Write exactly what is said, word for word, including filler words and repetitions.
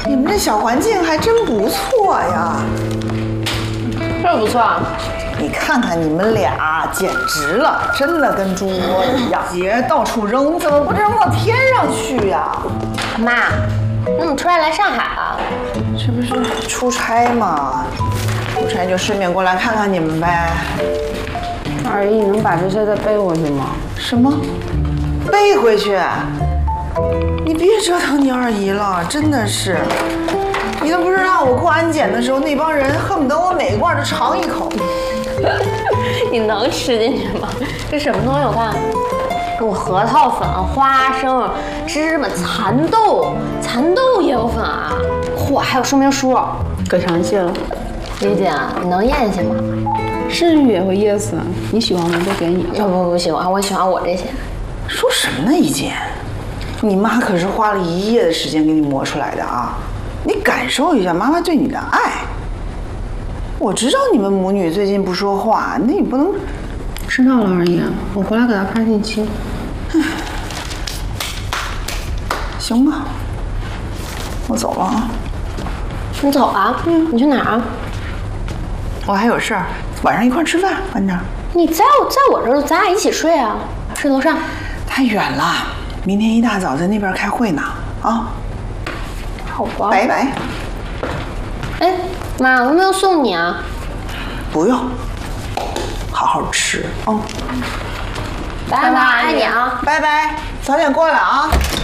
你们这小环境还真不错呀， 是不错。 你看看你们俩，简直了，真的跟猪窝一样，鞋到处扔，怎么不扔到天上去呀？ 妈，那你突然来上海了？ 这不是出差吗？出差就顺便过来看看你们呗。 二姨，你能把这些再背回去吗？ 什么？背回去？你别折腾你二姨了，真的是。你都不知道我过安检的时候，那帮人恨不得我每一罐都尝一口。 你能吃进去吗？这什么东西？我看，有核桃粉、花生、芝麻、蚕豆，蚕豆也有粉啊！嚯，还有说明书。 可长谢了。 李姐，你能咽下吗？ 剩余也会噎死。你喜欢的都给你。 不不不喜欢，我喜欢我这些。 说什么呢，一姐？你妈可是花了一夜的时间给你磨出来的啊！你感受一下妈妈对你的爱。我知道你们母女最近不说话，那你不能。 知道了，二姨，我回来给她发信息。 行吧，我走了啊。 你走啊？嗯，你去哪儿啊？ 我还有事儿，晚上一块吃饭，反正。 你在我在我这儿，咱俩一起睡啊，睡楼上。 太远了，明天一大早在那边开会呢。啊。 好吧。 拜拜。 哎，妈，我有没有送你啊？ 不用，好好吃啊。 拜拜，爱你啊。 拜拜，早点过来啊。